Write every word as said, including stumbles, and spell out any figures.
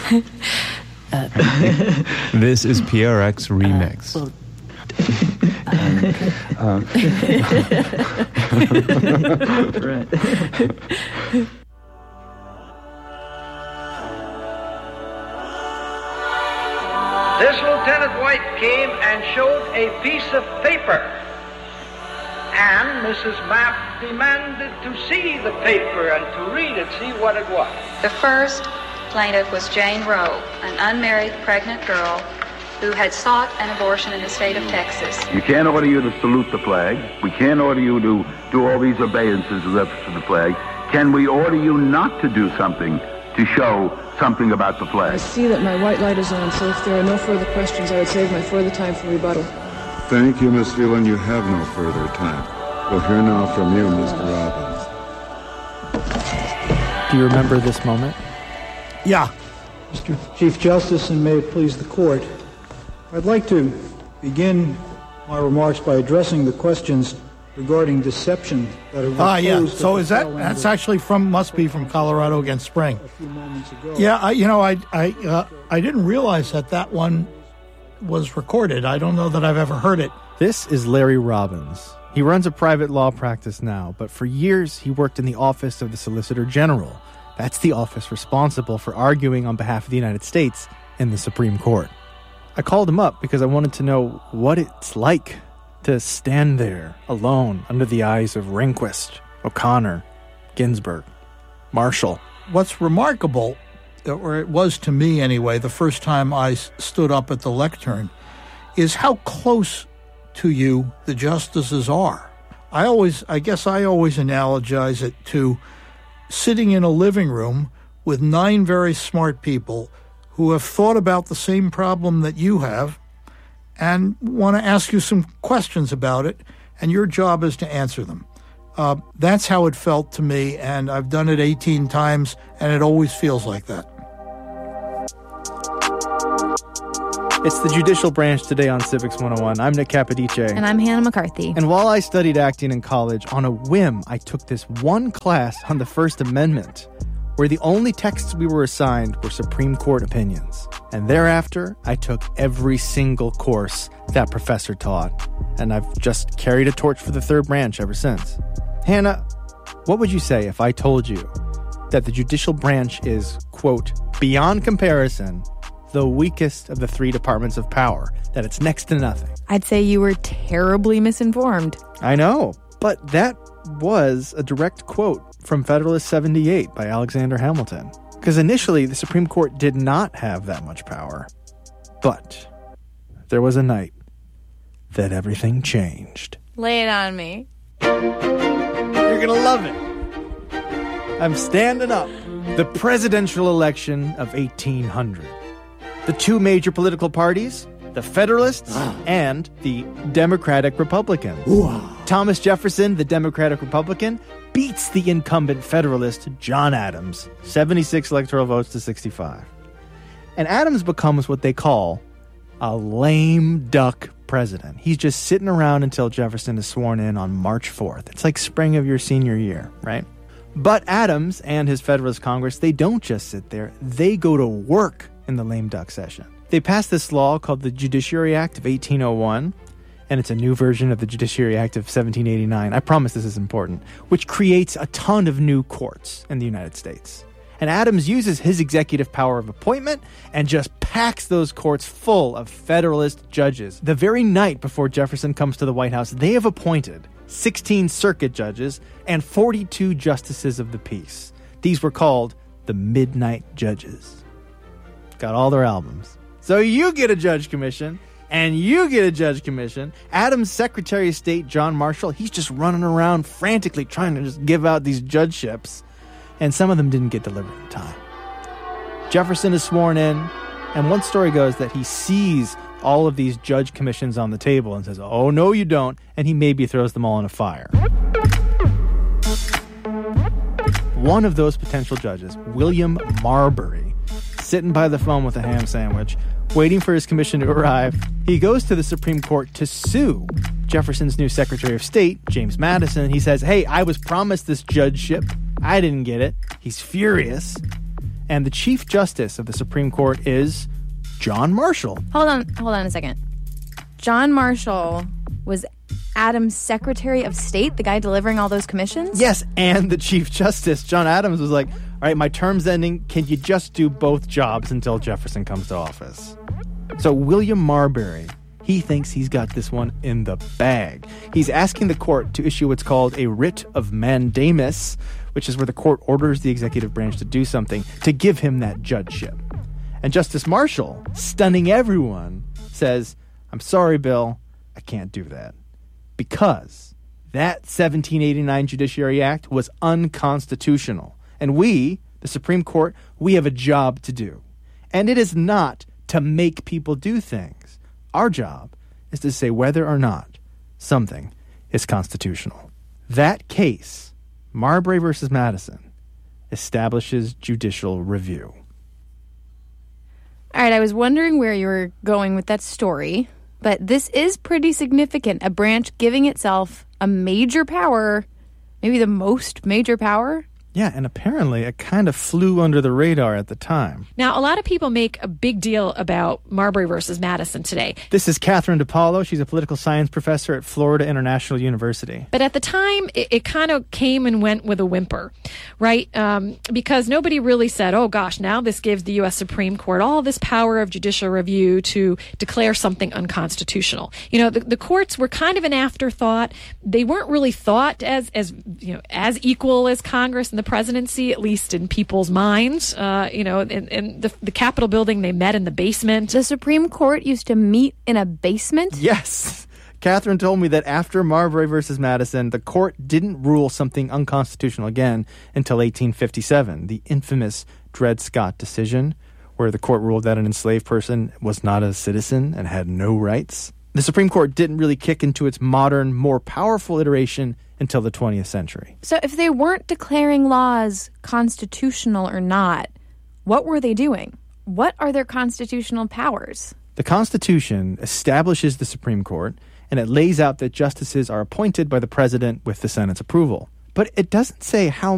uh, This is P R X Remix. Uh, well, Um, right. This Lieutenant White came and showed a piece of paper, and Missus Mapp demanded to see the paper and to read it, see what it was. The first plaintiff was Jane Roe, an unmarried pregnant girl who had sought an abortion in the state of Texas. You can't order you to salute the flag. We can't order you to do all these obeisances in reference to the flag. Can we order you not to do something to show something about the I flag? see that my white light is on, so if there are no further questions, I would save my further time for rebuttal. Thank you, Miss Phelan. You have no further time. We'll hear now from you, Mister Robbins. Do you remember this moment? Yeah. Mister Chief Justice, and may it please the Court, I'd like to begin my remarks by addressing the questions regarding deception that are Ah, uh, yeah. posed So at is the that tail end that's of- actually from must be from Colorado Against Spring. a few moments ago. Yeah, I, you know, I I uh, I didn't realize that that one was recorded. I don't know that I've ever heard it. This is Larry Robbins. He runs a private law practice now, but for years he worked in the office of the Solicitor General. That's the office responsible for arguing on behalf of the United States in the Supreme Court. I called him up because I wanted to know what it's like to stand there alone under the eyes of Rehnquist, O'Connor, Ginsburg, Marshall. What's remarkable, or it was to me anyway, the first time I s- stood up at the lectern, is how close to you the justices are. I always, I guess I always analogize it to sitting in a living room with nine very smart people who have thought about the same problem that you have and want to ask you some questions about it, and your job is to answer them. Uh, that's how it felt to me, and I've done it eighteen times, and it always feels like that. It's the Judicial Branch today on Civics one oh one. I'm Nick Capodice. And I'm Hannah McCarthy. And while I studied acting in college, on a whim, I took this one class on the First Amendment, where the only texts we were assigned were Supreme Court opinions. And thereafter, I took every single course that professor taught. And I've just carried a torch for the third branch ever since. Hannah, what would you say if I told you that the judicial branch is, quote, beyond comparison, the weakest of the three departments of power, that it's next to nothing? I'd say you were terribly misinformed. I know, but that was a direct quote from Federalist seventy-eight by Alexander Hamilton. Because initially, the Supreme Court did not have that much power. But there was a night that everything changed. Lay it on me. You're gonna love it. I'm standing up. The presidential election of eighteen hundred. The two major political parties, the Federalists and the Democratic Republicans. Ooh. Thomas Jefferson, the Democratic Republican, beats the incumbent Federalist John Adams, seventy-six electoral votes to sixty-five. And Adams becomes what they call a lame duck president. He's just sitting around until Jefferson is sworn in on March fourth. It's like spring of your senior year, right? But Adams and his Federalist Congress, they don't just sit there. They go to work in the lame duck session. They passed this law called the Judiciary Act of eighteen oh one, and it's a new version of the Judiciary Act of seventeen eighty-nine. I promise this is important, which creates a ton of new courts in the United States. And Adams uses his executive power of appointment and just packs those courts full of Federalist judges. The very night before Jefferson comes to the White House, they have appointed sixteen circuit judges and forty-two justices of the peace. These were called the Midnight Judges. Got all their albums. So you get a judge commission, and you get a judge commission. Adams' Secretary of State, John Marshall, he's just running around frantically trying to just give out these judgeships, and some of them didn't get delivered in time. Jefferson is sworn in, and one story goes that he sees all of these judge commissions on the table and says, oh, no, you don't, and he maybe throws them all in a fire. One of those potential judges, William Marbury, sitting by the phone with a ham sandwich, waiting for his commission to arrive, he goes to the Supreme Court to sue Jefferson's new Secretary of State, James Madison. He says, hey, I was promised this judgeship. I didn't get it. He's furious. And the Chief Justice of the Supreme Court is John Marshall. Hold on, hold on a second. John Marshall was Adams' Secretary of State, the guy delivering all those commissions? Yes, and the Chief Justice, John Adams, was like, all right, my term's ending. Can you just do both jobs until Jefferson comes to office? So William Marbury, he thinks he's got this one in the bag. He's asking the court to issue what's called a writ of mandamus, which is where the court orders the executive branch to do something to give him that judgeship. And Justice Marshall, stunning everyone, says, I'm sorry, Bill, I can't do that. Because that seventeen eighty-nine Judiciary Act was unconstitutional. And we, the Supreme Court, we have a job to do. And it is not to make people do things. Our job is to say whether or not something is constitutional. That case, Marbury versus Madison, establishes judicial review. All right, I was wondering where you were going with that story, but this is pretty significant. A branch giving itself a major power, maybe the most major power. Yeah, and apparently it kind of flew under the radar at the time. Now, a lot of people make a big deal about Marbury versus Madison today. This is Catherine DePaulo. She's a political science professor at Florida International University. But at the time, it, it kind of came and went with a whimper, right? Um, because nobody really said, oh, gosh, now this gives the U S Supreme Court all this power of judicial review to declare something unconstitutional. You know, the, the courts were kind of an afterthought. They weren't really thought as, as you know, as equal as Congress and the presidency, at least in people's minds. Uh, you know, in, in the, the Capitol building, they met in the basement. The Supreme Court used to meet in a basement? Yes. Catherine told me that after Marbury versus Madison, the court didn't rule something unconstitutional again until eighteen fifty-seven, the infamous Dred Scott decision, where the court ruled that an enslaved person was not a citizen and had no rights. The Supreme Court didn't really kick into its modern, more powerful iteration until the twentieth century. So if they weren't declaring laws constitutional or not, what were they doing? What are their constitutional powers? The Constitution establishes the Supreme Court, and it lays out that justices are appointed by the president with the Senate's approval. But it doesn't say how